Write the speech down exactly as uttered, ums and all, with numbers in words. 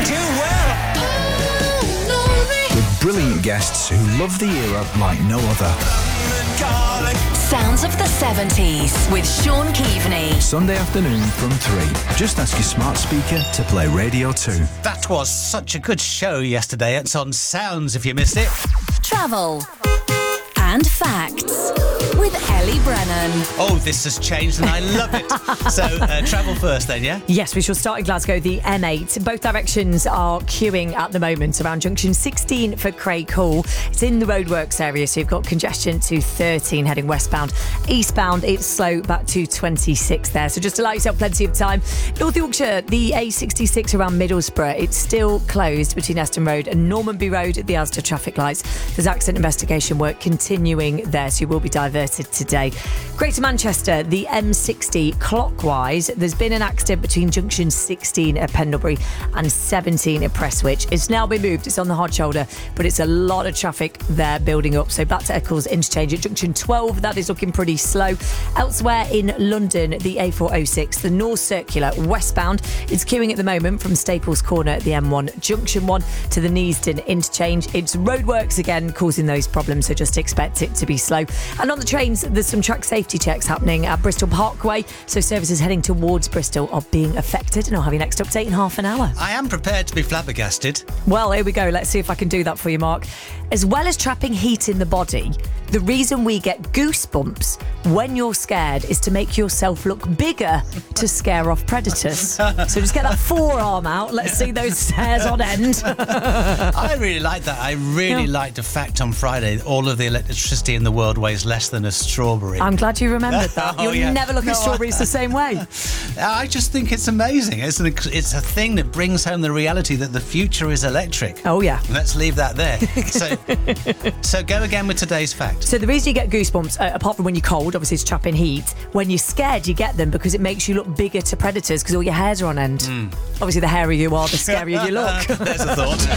too well. With brilliant guests who love the era like no other. Sounds of the seventies with Sean Keaveney. Sunday afternoon from three. Just ask your smart speaker to play Radio two. That was such a good show yesterday. It's on Sounds if you missed it. Travel and facts with Ellie Brennan. Oh, this has changed and I love it. So, uh, travel first then, yeah? Yes, we shall start in Glasgow, the M eight. Both directions are queuing at the moment around junction sixteen for Craighall. It's in the roadworks area, so you've got congestion to thirteen heading westbound. Eastbound, it's slow back to twenty-six there, so just allow yourself plenty of time. North Yorkshire, the A sixty-six around Middlesbrough, it's still closed between Eston Road and Normanby Road at the Asda traffic lights. There's accident investigation work continuing there, so you will be diverted today. Greater Manchester, the M sixty clockwise. There's been an accident between junction sixteen at Pendlebury and seventeen at Prestwich. It's now been moved. It's on the hard shoulder, but it's a lot of traffic there building up. So back to Eccles interchange at junction twelve. That is looking pretty slow. Elsewhere in London, the A four oh six, the North Circular westbound. It's queuing at the moment from Staples Corner at the M one junction one to the Neasden interchange. It's roadworks again causing those problems, so just expect it to be slow. And on the trains, there's some track safety checks happening at Bristol Parkway, so services heading towards Bristol are being affected, and I'll have your next update in half an hour. I am prepared to be flabbergasted. Well, here we go. Let's see if I can do that for you, Mark. As well as trapping heat in the body, the reason we get goosebumps when you're scared is to make yourself look bigger to scare off predators. So just get that forearm out. Let's see those hairs on end. I really like that. I really Yeah. liked the fact on Friday all of the electricity in the world weighs less than a strawberry. I'm glad you remembered that. Oh, You'll yeah. never look No, at strawberries the same way. I just think it's amazing. It's, an, it's a thing that brings home the reality that the future is electric. Oh, yeah. Let's leave that there. So, so go again with today's fact. So the reason you get goosebumps, uh, apart from when you're cold, obviously it's trapping heat, when you're scared you get them because it makes you look bigger to predators because all your hairs are on end. Mm. Obviously the hairier you are, the scarier you look. There's a thought.